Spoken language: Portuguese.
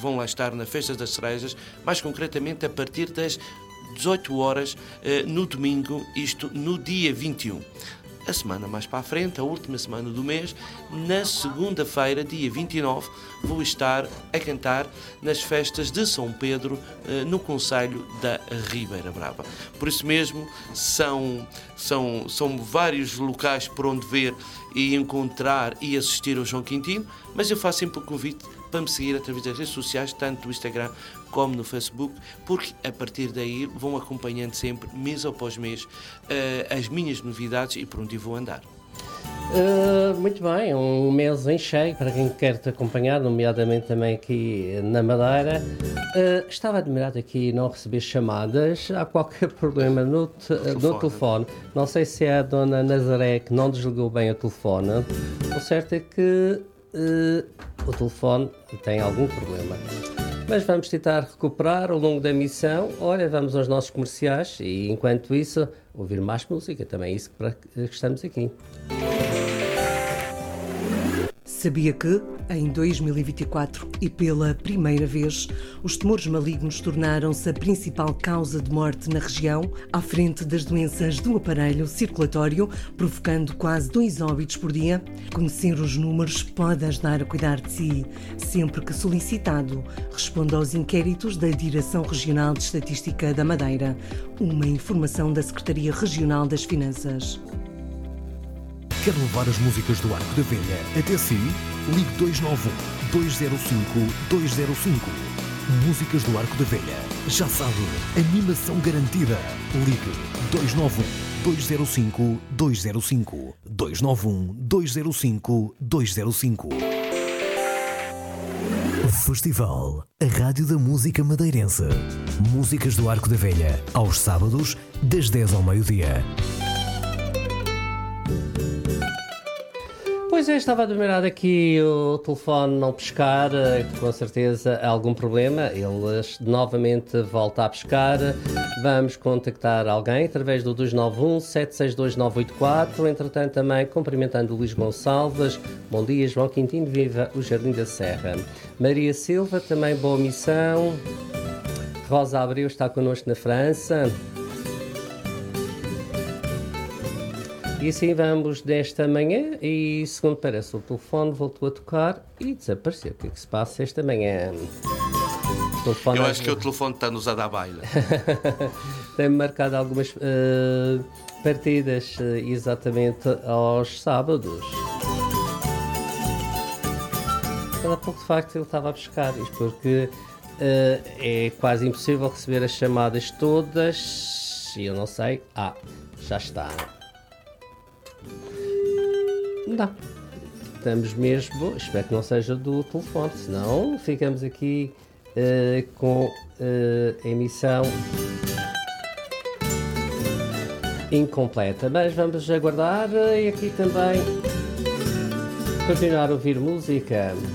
vão lá estar na Festa das Cerejas, mais concretamente a partir das 18 horas no domingo, isto no dia 21. A semana mais para a frente, a última semana do mês, na segunda-feira, dia 29, vou estar a cantar nas festas de São Pedro, no concelho da Ribeira Brava. Por isso mesmo, são vários locais por onde ver e encontrar e assistir ao João Quintino, mas eu faço sempre o convite para me seguir através das redes sociais, tanto no Instagram como no Facebook, porque a partir daí vão acompanhando sempre, mês após mês, as minhas novidades e por onde eu vou andar. Muito bem, um mês em cheio para quem quer te acompanhar, nomeadamente também aqui na Madeira. Estava admirado aqui não receber chamadas. Há qualquer problema no telefone. Não sei se é a dona Nazaré que não desligou bem o telefone. O certo é que o telefone tem algum problema. Mas vamos tentar recuperar ao longo da missão. Olha, vamos aos nossos comerciais e, enquanto isso, ouvir mais música. Também é isso que estamos aqui. Sabia que, em 2024 e pela primeira vez, os tumores malignos tornaram-se a principal causa de morte na região, à frente das doenças do aparelho circulatório, provocando quase 2 óbitos por dia? Conhecer os números pode ajudar a cuidar de si. Sempre que solicitado, responda aos inquéritos da Direção Regional de Estatística da Madeira. Uma informação da Secretaria Regional das Finanças. Quer levar as músicas do Arco da Velha até si? Ligue 291-205-205. Músicas do Arco da Velha. Já sabe, animação garantida. Ligue 291-205-205. 291-205-205. Festival, a Rádio da Música Madeirense. Músicas do Arco da Velha, aos sábados, das 10 ao meio-dia. Pois é, estava admirado aqui o telefone não pescar, com certeza há algum problema. Ele novamente volta a pescar. Vamos contactar alguém através do 291-762-984. Entretanto, também cumprimentando o Luís Gonçalves. Bom dia, João Quintino, viva o Jardim da Serra. Maria Silva, também boa missão. Rosa Abreu está connosco na França. E assim vamos desta manhã e, segundo parece, o telefone voltou a tocar e desapareceu. O que é que se passa esta manhã? Eu acho que o telefone está-nos a dar baile. Tem-me marcado algumas partidas exatamente aos sábados. Há pouco, de facto, ele estava a buscar isto, porque é quase impossível receber as chamadas todas. E eu não sei. Já está. Não. Estamos mesmo. Espero que não seja do telefone, senão ficamos aqui com a emissão incompleta. Mas vamos aguardar e aqui também continuar a ouvir música.